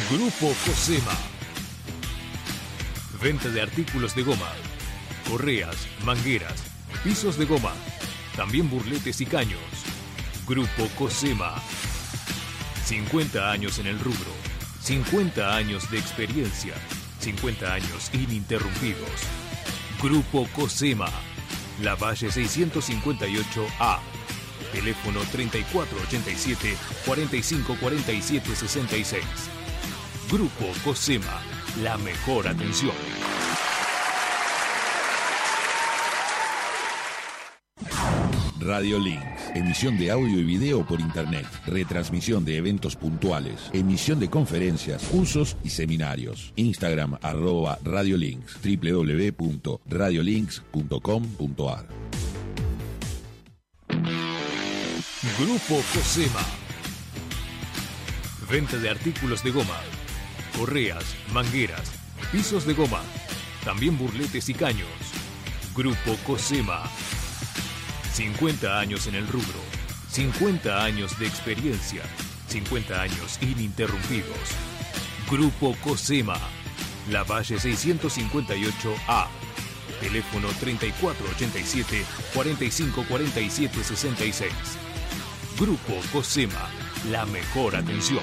Grupo Cosema. Venta de artículos de goma, correas, mangueras, pisos de goma, también burletes y caños. Grupo Cosema. 50 años en el rubro, 50 años de experiencia, 50 años ininterrumpidos. Grupo Cosema. Lavalle 658A. Teléfono 3487-4547-66. Grupo Cosema. La mejor atención. Radio Links, emisión de audio y video por internet, retransmisión de eventos puntuales, emisión de conferencias, cursos y seminarios. Instagram @radiolinks, www.radiolinks.com.ar. Grupo Cosema. Venta de artículos de goma, correas, mangueras, pisos de goma, también burletes y caños. Grupo Cosema. 50 años en el rubro, 50 años de experiencia, 50 años ininterrumpidos. Grupo Cosema. Lavalle 658A. Teléfono 3487-4547-66. Grupo Cosema. La mejor atención.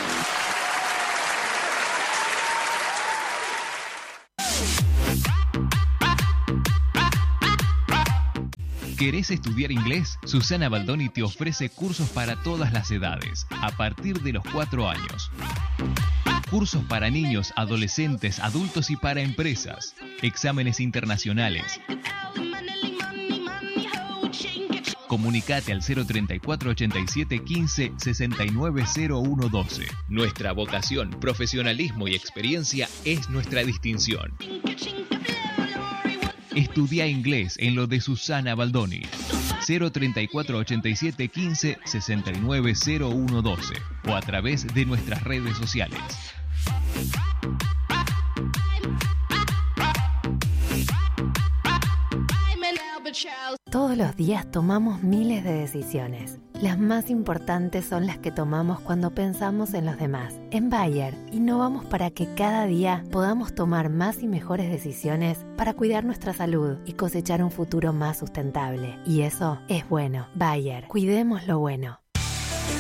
¿Querés estudiar inglés? Susana Baldoni te ofrece cursos para todas las edades, a partir de los 4 años. Cursos para niños, adolescentes, adultos y para empresas. Exámenes internacionales. Comunicate al 034 87 15 69 01 12. Nuestra vocación, profesionalismo y experiencia es nuestra distinción. Estudia inglés en lo de Susana Baldoni. 034 87 15 69 01 12 o a través de nuestras redes sociales. Todos los días tomamos miles de decisiones. Las más importantes son las que tomamos cuando pensamos en los demás. En Bayer, innovamos para que cada día podamos tomar más y mejores decisiones para cuidar nuestra salud y cosechar un futuro más sustentable. Y eso es bueno. Bayer, cuidemos lo bueno.